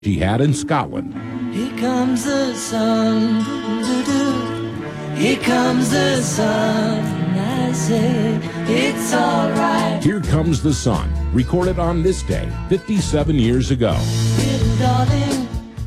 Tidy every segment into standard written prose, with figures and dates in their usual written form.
Jihad in Scotland. Here comes the sun, doo-doo-doo. Here comes the sun, I say it's all right. Here Comes the Sun, recorded on this day, 57 years ago. Little darling.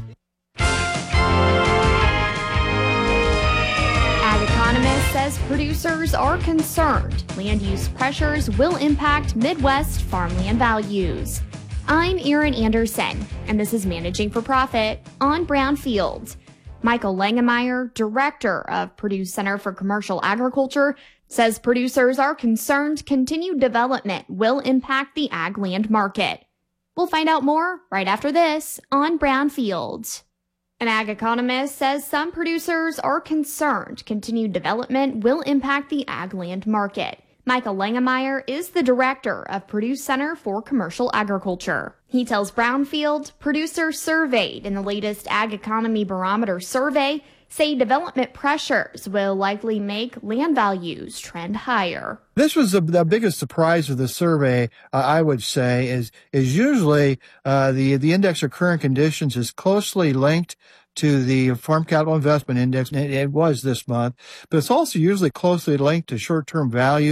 Ag Economist says producers are concerned land use pressures will impact Midwest farmland values. I'm Erin Anderson, and this is Managing for Profit on Brownfield. Michael Langemeyer, director of Purdue Center for Commercial Agriculture, says producers are concerned continued development will impact the ag land market. We'll find out more right after this on Brownfield. An ag economist says some producers are concerned continued development will impact the ag land market. Michael Langemeyer is the director of Purdue Center for Commercial Agriculture. He tells Brownfield producers surveyed in the latest Ag Economy Barometer survey say development pressures will likely make land values trend higher. This was the biggest surprise of the survey, I would say, is usually the index of current conditions is closely linked to the Farm Capital Investment Index. It was this month, but it's also usually closely linked to short-term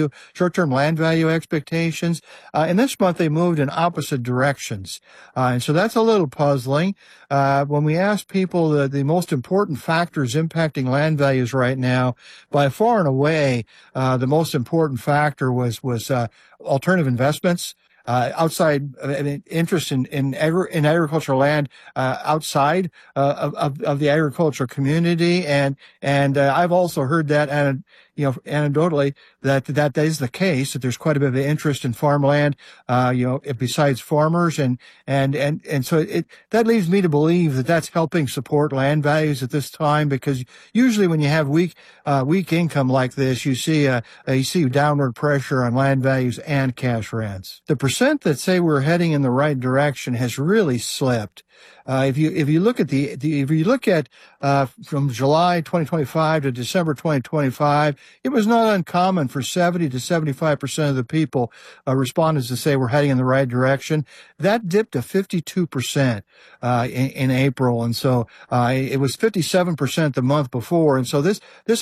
land value expectations. And this month they moved in opposite directions. And so that's a little puzzling. When we ask people the most important factors impacting land values right now, by far and away, the most important factor was alternative investments. Outside interest in agricultural land outside of the agricultural community, and I've also heard that anecdotally that is the case, that there's quite a bit of interest in farmland besides farmers, and so that leads me to believe that that's helping support land values at this time, because usually when you have weak income like this, you see downward pressure on land values and cash rents. The percent that say we're heading in the right direction has really slipped. If you look at from July 2025 to December 2025, it was not uncommon for 70 to 75% of the people respondents to say we're heading in the right direction. That dipped to 52% in April, and so it was 57% the month before. And so this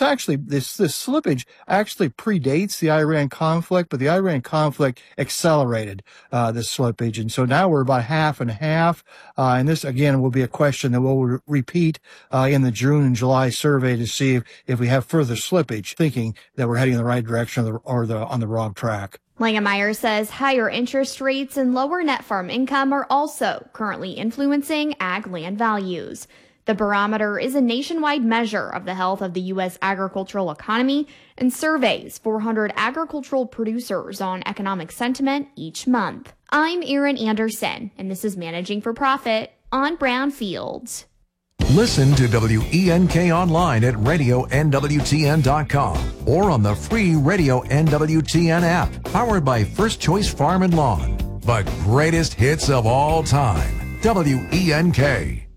slippage actually predates the Iran conflict, but the Iran conflict accelerated this slippage, and so now we're about half and half. And this again will be a question that we'll repeat in the June and July survey to see if we have further slippage, thinking that we're heading in the right direction or on the wrong track. Langemeyer says higher interest rates and lower net farm income are also currently influencing ag land values. The barometer is a nationwide measure of the health of the U.S. agricultural economy and surveys 400 agricultural producers on economic sentiment each month. I'm Erin Anderson, and this is Managing for Profit on Brownfield. Listen to WENK online at radionwtn.com or on the free Radio NWTN app, powered by First Choice Farm and Lawn. The greatest hits of all time. WENK.